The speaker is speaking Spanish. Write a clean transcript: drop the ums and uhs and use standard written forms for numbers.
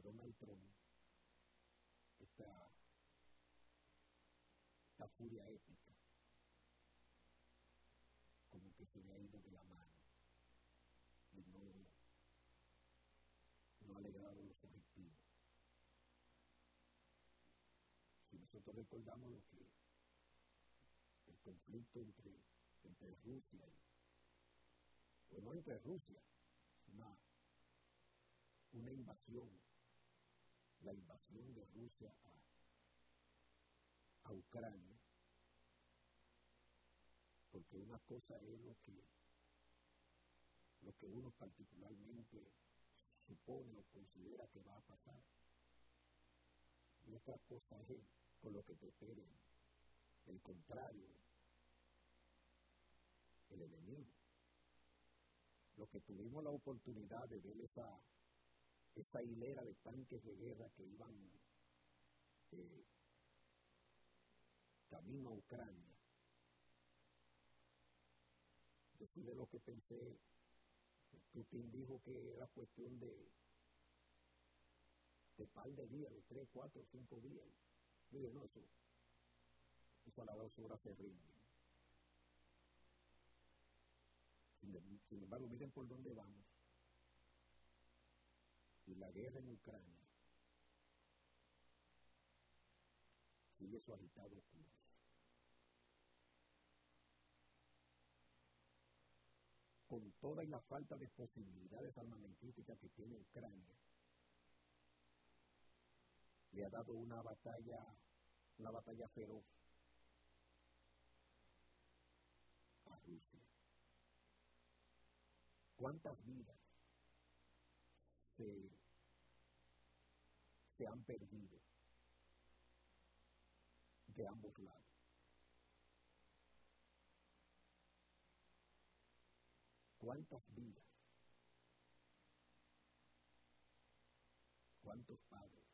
Donald Trump, esta furia épica, como que se le ha ido de la mano y no ha logrado los objetivos. Si nosotros recordamos lo que el conflicto entre Rusia y, no entre Rusia, una invasión, la invasión de Rusia a Ucrania, porque una cosa es lo que uno particularmente supone o considera que va a pasar, y otra cosa es con lo que te espera el contrario, el enemigo. Lo que tuvimos la oportunidad de ver esa hilera de tanques de guerra que iban camino a Ucrania. Yo fui de lo que pensé, Putin dijo que era cuestión de par de días, de 3, 4, 5 días. Mire, no, eso a las 2 horas se rinde. Sin embargo, miren por dónde vamos. Y la guerra en Ucrania sigue su agitado curso. Con toda y la falta de posibilidades armamentísticas que tiene Ucrania, le ha dado una batalla feroz a Rusia. ¿Cuántas vidas se han perdido de ambos lados? ¿Cuántas vidas? ¿Cuántos padres?